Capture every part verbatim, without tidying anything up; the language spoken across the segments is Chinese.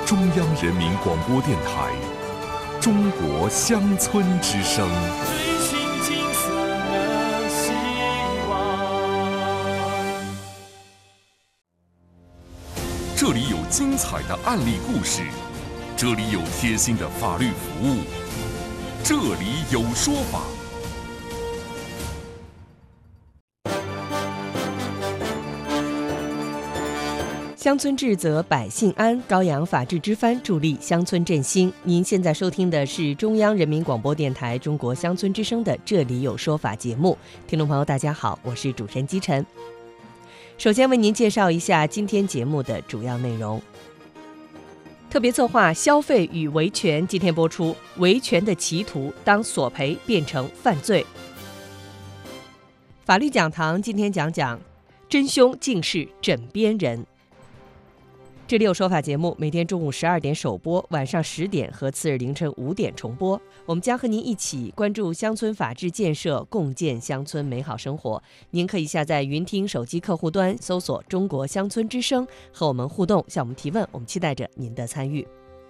中央人民广播电台中国乡村之声。这里有精彩的案例故事，这里有贴心的法律服务，这里有说法。 乡村治则百姓安，高扬法治之帆，助力乡村振兴。您现在收听的是中央人民广播电台中国乡村之声的《这里有说法》节目。听众朋友大家好，我是主持人姬晨。首先为您介绍一下今天节目的主要内容。特别策划消费与维权今天播出，维权的歧途当索赔变成犯罪。法律讲堂今天讲讲真凶竟是枕边人。这里有说法节目每天中午十二点首播，晚上十点和次日凌晨五点重播。我们将和您一起关注乡村法治建设，共建乡村美好生活。您可以下载云听手机客户端，搜索中国乡村之声，和我们互动，向我们提问，我们期待着您的参与。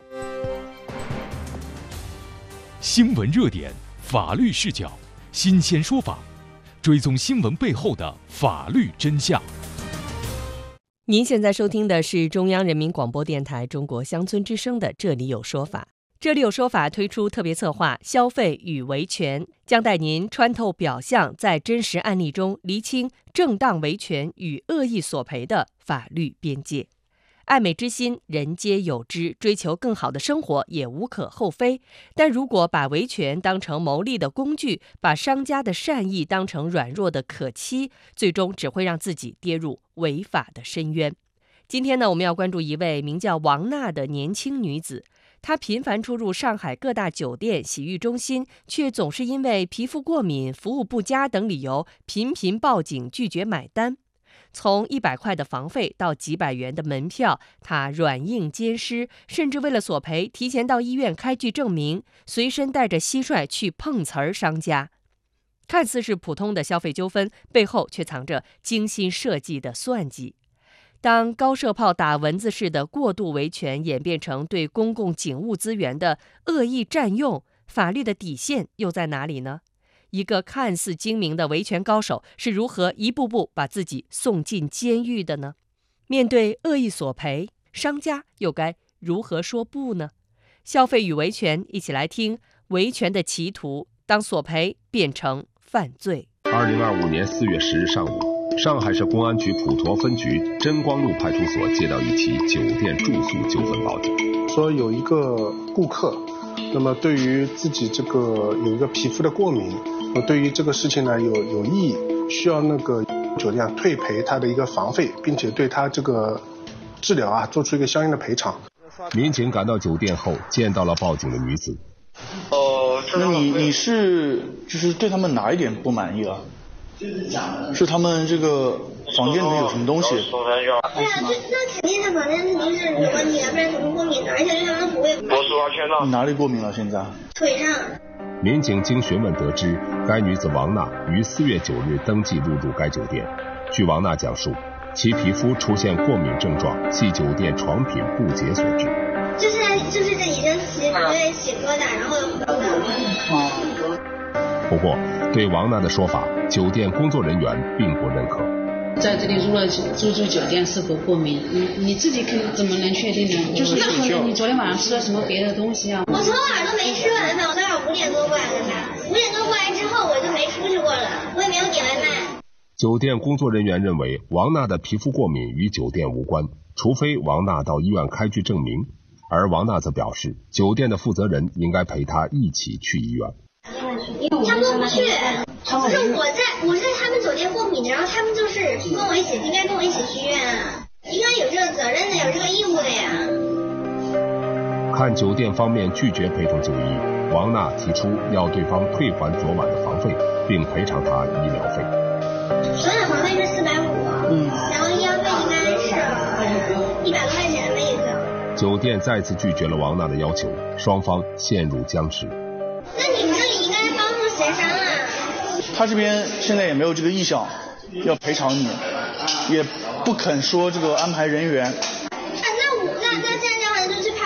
新闻热点，法律视角，新鲜说法，追踪新闻背后的法律真相。 您现在收听的是中央人民广播电台中国乡村之声的《这里有说法》。这里有说法推出特别策划消费与维权，将带您穿透表象，在真实案例中厘清正当维权与恶意索赔的法律边界。爱美之心，人皆有之，追求更好的生活也无可厚非。但如果把维权当成牟利的工具，把商家的善意当成软弱的可欺，最终只会让自己跌入违法的深渊。今天呢，我们要关注一位名叫王娜的年轻女子，她频繁出入上海各大酒店、洗浴中心，却总是因为皮肤过敏、服务不佳等理由，频频报警拒绝买单。从一百块的房费到几百元的门票，他软硬兼施，甚至为了索赔，提前到医院开具证明，随身带着蟋蟀去碰瓷儿商家。看似是普通的消费纠纷，背后却藏着精心设计的算计。当高射炮打蚊子式的过度维权演变成对公共警务资源的恶意占用，法律的底线又在哪里呢？一个看似精明的维权高手是如何一步步把自己送进监狱的呢？面对恶意索赔，商家又该如何说不呢？消费与维权，一起来听维权的歧途当索赔变成犯罪。 二零二五年四月十日上午，上海市公安局普陀分局真光路派出所接到一起酒店住宿纠纷报警， 说有一个顾客，那么对于自己这个有一个皮肤的过敏，对于这个事情呢有有异议，需要那个酒店退赔他的一个房费，并且对他这个治疗啊做出一个相应的赔偿。 民警赶到酒店后，见到了报警的女子。 哦，那你你是就是对他们哪一点不满意啊？是他们这个房间里面有什么东西？对啊，这那肯定他房间肯定是有问题的，不然怎么过敏呢？而且对他们不会。 你哪里过敏了？现在？ 腿上。 民警经询问得知，该女子王娜于四月九日登记入住该酒店。据王娜讲述，其皮肤出现过敏症状，系酒店床品不洁所致。 就是就是这已经洗对洗疙瘩，然后有很多的。 不过，对王娜的说法，酒店工作人员并不认可。 在这里入了入住酒店是否过敏？你你自己可怎么能确定呢？就是那可能你昨天晚上吃了什么别的东西啊？ 我昨晚上都没吃晚饭，我大概五点多过来的吧。五点多过来之后，我就没出去过了，我也没有点外卖。 酒店工作人员认为，王娜的皮肤过敏与酒店无关，除非王娜到医院开具证明。而王娜则表示，酒店的负责人应该陪她一起去医院。 他们都不去，不是我在我在他们酒店过敏，然后他们就是跟我一起，应该跟我一起去医院啊，应该有这个责任的，有这个义务的呀。 看酒店方面拒绝陪同就医，王娜提出要对方退还昨晚的房费，并赔偿她医疗费。 所有的房费是四百五，嗯，然后医药费应该是一百多块钱的意思。 酒店再次拒绝了王娜的要求，双方陷入僵持。 那你们这里应该帮助协商啊。 他这边现在也没有这个意向要赔偿你，也不肯说这个安排人员